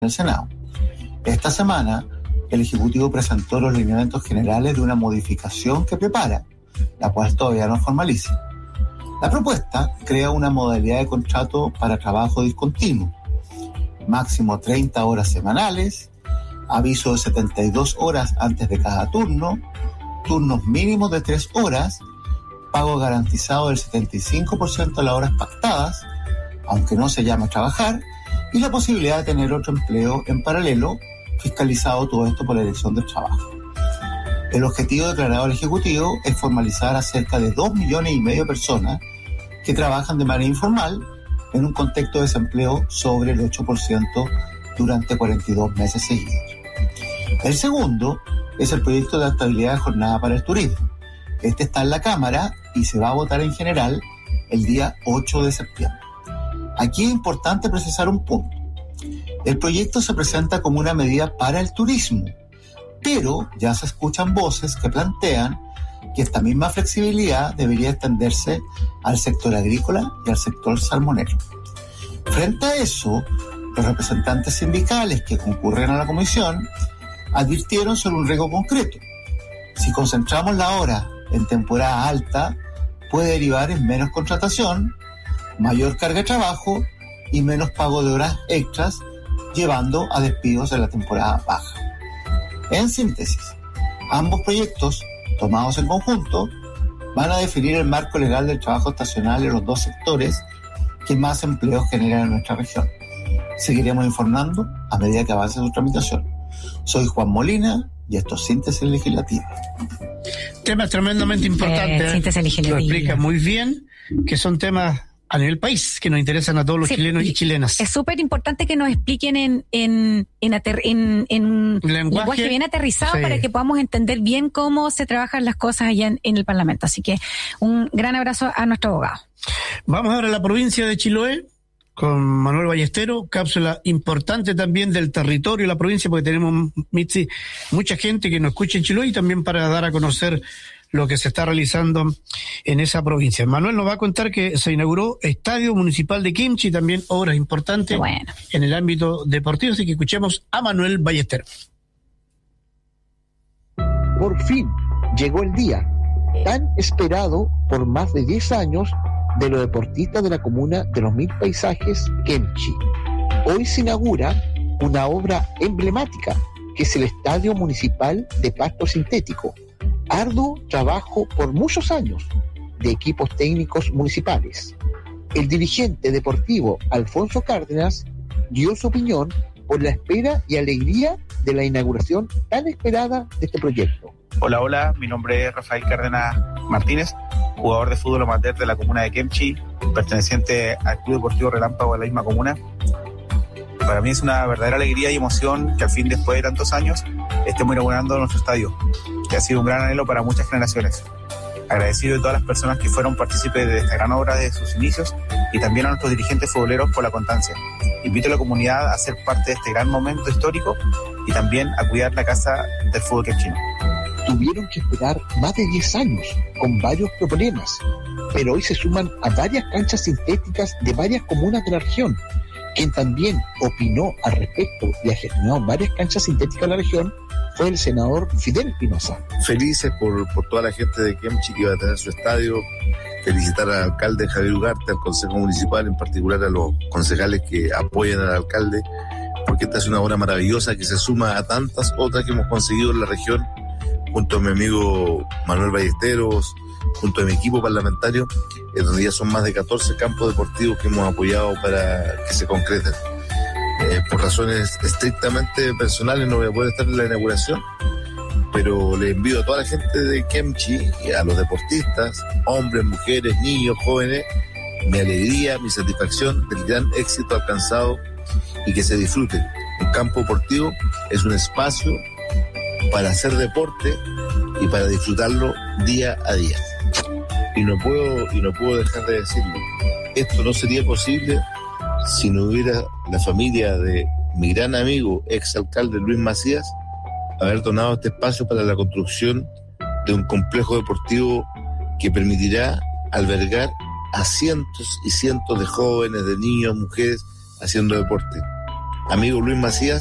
el Senado. Esta semana, el Ejecutivo presentó los lineamientos generales de una modificación que prepara, la cual todavía no formaliza. La propuesta crea una modalidad de contrato para trabajo discontinuo, máximo 30 horas semanales, aviso de 72 horas antes de cada turno, turnos mínimos de 3 horas, pago garantizado del 75% de las horas pactadas, aunque no se llame trabajar, y la posibilidad de tener otro empleo en paralelo, fiscalizado todo esto por la Dirección del Trabajo. El objetivo declarado del Ejecutivo es formalizar a cerca de 2,5 millones de personas que trabajan de manera informal en un contexto de desempleo sobre el 8% durante 42 meses seguidos. El segundo es el proyecto de estabilidad de jornada para el turismo. Este está en la Cámara y se va a votar en general el día 8 de septiembre. Aquí es importante precisar un punto. El proyecto se presenta como una medida para el turismo, pero ya se escuchan voces que plantean que esta misma flexibilidad debería extenderse al sector agrícola y al sector salmonero. Frente a eso, los representantes sindicales que concurren a la comisión advirtieron sobre un riesgo concreto. Si concentramos la hora en temporada alta, puede derivar en menos contratación, mayor carga de trabajo y menos pago de horas extras, llevando a despidos en la temporada baja. En síntesis, ambos proyectos, tomados en conjunto, van a definir el marco legal del trabajo estacional en los dos sectores que más empleos generan en nuestra región. Seguiremos informando a medida que avance su tramitación. Soy Juan Molina y esto es Síntesis Legislativa. Temas tremendamente importantes. Síntesis Legislativa. Lo explica muy bien, que son temas a nivel país que nos interesan a todos los chilenos y chilenas. Es súper importante que nos expliquen en lenguaje bien aterrizado, para que podamos entender bien cómo se trabajan las cosas allá en el Parlamento. Así que un gran abrazo a nuestro abogado. Vamos ahora a la provincia de Chiloé con Manuel Ballesteros, cápsula importante también del territorio de la provincia, porque tenemos, Mitzi, mucha gente que nos escucha en Chiloé y también para dar a conocer lo que se está realizando en esa provincia. Manuel nos va a contar que se inauguró Estadio Municipal de Kimchi, también obras importantes en el ámbito deportivo, así que escuchemos a Manuel Ballesteros. Por fin llegó el día tan esperado por más de 10 años de los deportistas de la comuna de los 1000 paisajes, Kimchi. Hoy se inaugura una obra emblemática, que es el Estadio Municipal de Pasto Sintético. Arduo trabajo por muchos años de equipos técnicos municipales. El dirigente deportivo Alfonso Cárdenas dio su opinión por la espera y alegría de la inauguración tan esperada de este proyecto. Hola, mi nombre es Rafael Cárdenas Martínez, jugador de fútbol amateur de la comuna de Kimchi, perteneciente al Club Deportivo Relámpago de la misma comuna. Para mí es una verdadera alegría y emoción que al fin, después de tantos años, estemos inaugurando nuestro estadio, que ha sido un gran anhelo para muchas generaciones. Agradecido de todas las personas que fueron partícipes de esta gran obra desde sus inicios y también a nuestros dirigentes futboleros por la constancia. Invito a la comunidad a ser parte de este gran momento histórico y también a cuidar la casa del fútbol quechino. Tuvieron que esperar más de 10 años con varios problemas, pero hoy se suman a varias canchas sintéticas de varias comunas de la región. Quien también opinó al respecto y ha gestionado varias canchas sintéticas en la región fue el senador Fidel Espinosa. Felices por toda la gente de Kimchi que iba a tener su estadio. Felicitar al alcalde Javier Ugarte, al consejo municipal, en particular a los concejales que apoyan al alcalde, porque esta es una obra maravillosa que se suma a tantas otras que hemos conseguido en la región, junto a mi amigo Manuel Ballesteros, junto a mi equipo parlamentario, en donde ya son más de 14 campos deportivos que hemos apoyado para que se concreten. Por razones estrictamente personales no voy a poder estar en la inauguración, pero le envío a toda la gente de Kimchi y a los deportistas, hombres, mujeres, niños, jóvenes, mi alegría, mi satisfacción del gran éxito alcanzado y que se disfruten. Un campo deportivo es un espacio para hacer deporte y para disfrutarlo día a día. Y no puedo dejar de decirlo. Esto no sería posible si no hubiera la familia de mi gran amigo, exalcalde Luis Macías, haber donado este espacio para la construcción de un complejo deportivo que permitirá albergar a cientos y cientos de jóvenes, de niños, mujeres haciendo deporte. amigo Luis Macías,